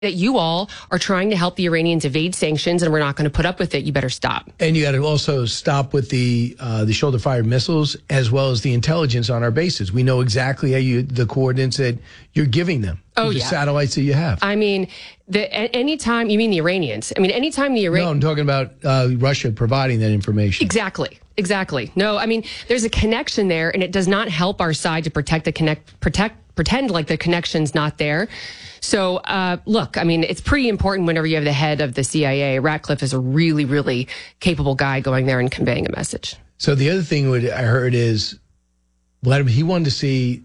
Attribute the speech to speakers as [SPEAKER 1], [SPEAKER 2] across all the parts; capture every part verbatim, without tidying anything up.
[SPEAKER 1] that you all are trying to help the Iranians evade sanctions, and we're not going to put up with it. You better stop.
[SPEAKER 2] And you got to also stop with the uh, the shoulder-fired missiles, as well as the intelligence on our bases. We know exactly how you the coordinates that you're giving them.
[SPEAKER 1] Oh,
[SPEAKER 2] the
[SPEAKER 1] yeah.
[SPEAKER 2] satellites that you have.
[SPEAKER 1] I mean, the anytime you mean the Iranians. I mean, anytime the Iranians.
[SPEAKER 2] No, I'm talking about uh, Russia providing that information.
[SPEAKER 1] Exactly. Exactly. No, I mean, there's a connection there, and it does not help our side to protect the connect, protect, pretend like the connection's not there. So, uh, look, I mean, it's pretty important whenever you have the head of the C I A. Ratcliffe is a really, really capable guy going there and conveying a message.
[SPEAKER 2] So the other thing I heard is, Vladimir, he wanted to see,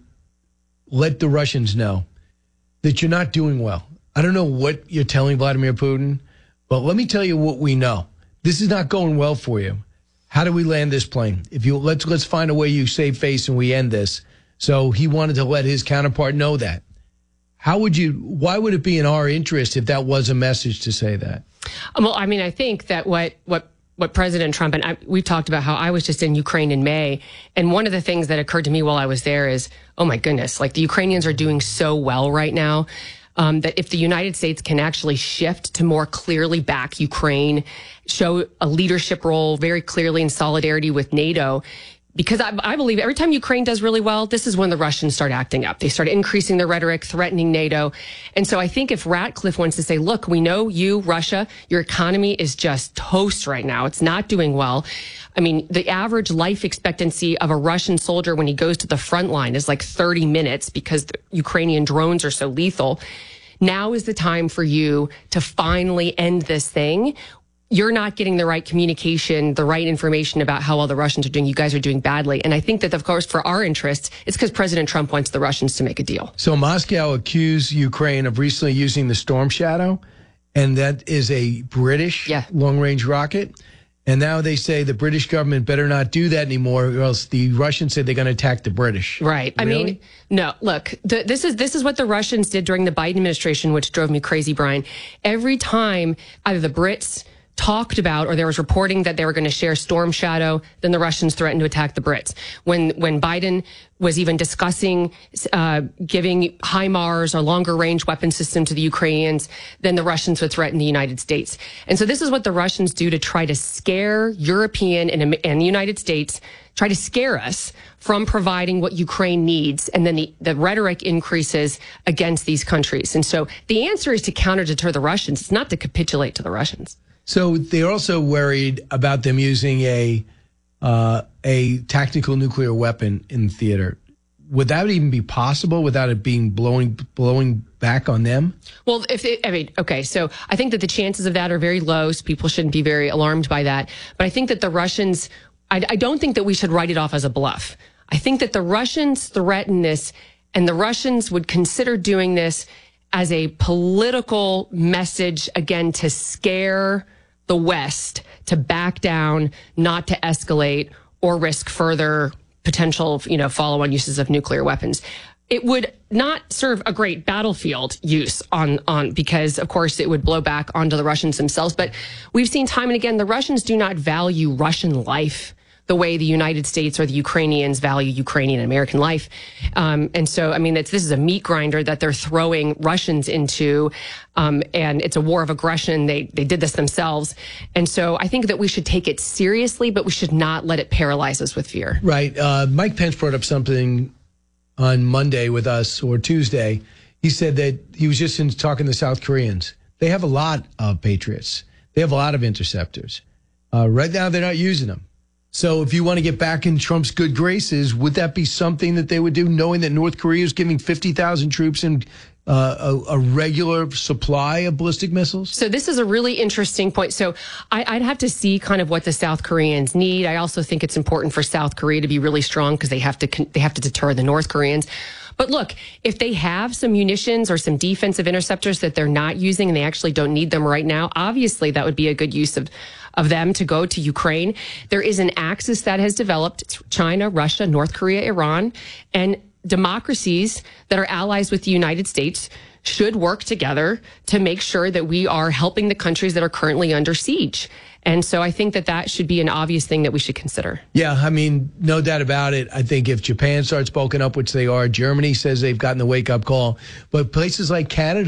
[SPEAKER 2] let the Russians know that you're not doing well. I don't know what you're telling Vladimir Putin, but let me tell you what we know. This is not going well for you. How do we land this plane? If you let's let's find a way you save face and we end this. So he wanted to let his counterpart know that. How would you, why would it be in our interest if that was a message to say that?
[SPEAKER 1] Well, I mean, I think that what, what, what President Trump, and I, we talked about how I was just in Ukraine in May. And one of the things that occurred to me while I was there is, oh my goodness, like the Ukrainians are doing so well right now. Um, that if the United States can actually shift to more clearly back Ukraine, show a leadership role very clearly in solidarity with NATO, because I, I believe every time Ukraine does really well, this is when the Russians start acting up. They start increasing their rhetoric, threatening NATO. And so I think if Ratcliffe wants to say, look, we know you, Russia, your economy is just toast right now. It's not doing well. I mean, the average life expectancy of a Russian soldier when he goes to the front line is like thirty minutes because the Ukrainian drones are so lethal. Now is the time for you to finally end this thing. You're not getting the right communication, the right information about how well the Russians are doing. You guys are doing badly. And I think that, of course, for our interests, it's because President Trump wants the Russians to make a deal.
[SPEAKER 2] So Moscow accused Ukraine of recently using the Storm Shadow, and that is a British
[SPEAKER 1] yeah.
[SPEAKER 2] long-range rocket. And now they say the British government better not do that anymore, or else the Russians said they're going to attack the British.
[SPEAKER 1] Right.
[SPEAKER 2] Really?
[SPEAKER 1] I mean, no, look, the, this is this is what the Russians did during the Biden administration, which drove me crazy, Brian. Every time either the Brits talked about, or there was reporting that they were going to share Storm Shadow, then the Russians threatened to attack the Brits. When when Biden was even discussing uh, giving HIMARS or longer range weapon system to the Ukrainians, then the Russians would threaten the United States. And so this is what the Russians do to try to scare European and, and the United States, try to scare us from providing what Ukraine needs. And then the, the rhetoric increases against these countries. And so the answer is to counter deter the Russians. It's not to capitulate to the Russians.
[SPEAKER 2] So they're also worried about them using a uh, a tactical nuclear weapon in theater. Would that even be possible without it being blowing blowing back on them?
[SPEAKER 1] Well, if it, I mean, okay, so I think that the chances of that are very low. So people shouldn't be very alarmed by that. But I think that the Russians, I, I don't think that we should write it off as a bluff. I think that the Russians threaten this, and the Russians would consider doing this as a political message, again, to scare the West to back down, not to escalate or risk further potential, you know, follow-on uses of nuclear weapons. It would not serve a great battlefield use on, on, because of course it would blow back onto the Russians themselves. But we've seen time and again, the Russians do not value Russian life the way the United States or the Ukrainians value Ukrainian and American life. Um, and so, I mean, it's, this is a meat grinder that they're throwing Russians into, um, and it's a war of aggression. They they did this themselves. And so I think that we should take it seriously, but we should not let it paralyze us with fear.
[SPEAKER 2] Right. Uh, Mike Pence brought up something on Monday with us, or Tuesday. He said that he was just in talking to South Koreans. They have a lot of Patriots. They have a lot of interceptors. Uh, right now, they're not using them. So if you want to get back in Trump's good graces, would that be something that they would do, knowing that North Korea is giving fifty thousand troops and uh, a, a regular supply of ballistic missiles?
[SPEAKER 1] So this is a really interesting point. So I, I'd have to see kind of what the South Koreans need. I also think it's important for South Korea to be really strong because they have to they have to deter the North Koreans. But look, if they have some munitions or some defensive interceptors that they're not using and they actually don't need them right now, obviously that would be a good use of, of them to go to Ukraine. There is an axis that has developed. It's China, Russia, North Korea, Iran, and democracies that are allies with the United States should work together to make sure that we are helping the countries that are currently under siege. And so I think that that should be an obvious thing that we should consider.
[SPEAKER 2] Yeah, I mean, no doubt about it. I think if Japan starts bulking up, which they are, Germany says they've gotten the wake-up call. But places like Canada,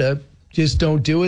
[SPEAKER 2] Just don't do it.